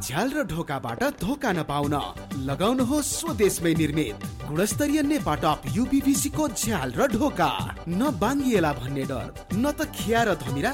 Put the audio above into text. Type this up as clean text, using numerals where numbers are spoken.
झ्याल र ढोकाबाट धोका नपाउन लगाउनुहोस् स्वदेशमै निर्मित गुणस्तरीय नेपाटप UPVC को झ्याल र ढोका। न बाङ्गिएला भन्ने डर, न त खिया र धमिरा